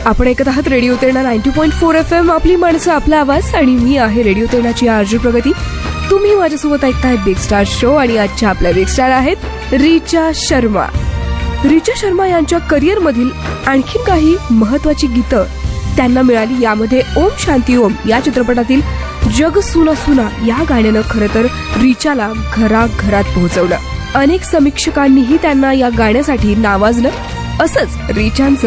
आपण ऐकत आहात रेडिओ तेरणा 90.4 FM. आपली माणसं, आपला आवाज. आणि मी आहे रेडिओ तेरणाची आरजे प्रगती. तुम्ही माझ्यासोबत ऐकताय बिग स्टार शो. आणि आजच्या आपल्या बिग स्टार आहेत रिचा शर्मा. रिचा शर्मा यांच्या करिअर मधील आणखी काही महत्वाची गीतं त्यांना मिळाली. यामध्ये ओम शांती ओम या चित्रपटातील जग सुना सुना या गाण्यानं खरं तर रिचाला घराघरात पोहोचवलं. अनेक समीक्षकांनीही त्यांना या गाण्यासाठी नावाजलं. असंच रिचांचं